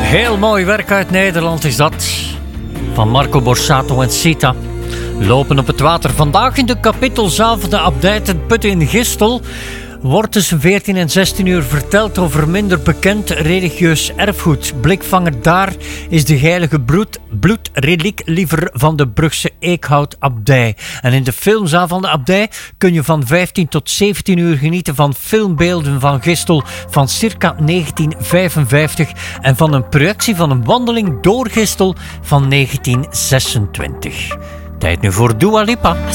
Heel mooi werk uit Nederland is dat. Van Marco Borsato en Sita. Lopen op het water. Vandaag in de kapittelzaal van de abdij ten Putten in Gistel wordt tussen 14 en 16 uur verteld over minder bekend religieus erfgoed. Blikvanger daar is de heilige bloedreliquiever van de Brugse Eekhout-abdij. En in de filmzaal van de abdij kun je van 15 tot 17 uur genieten van filmbeelden van Gistel van circa 1955 en van een projectie van een wandeling door Gistel van 1926. Tijd nu voor Dua Lipa.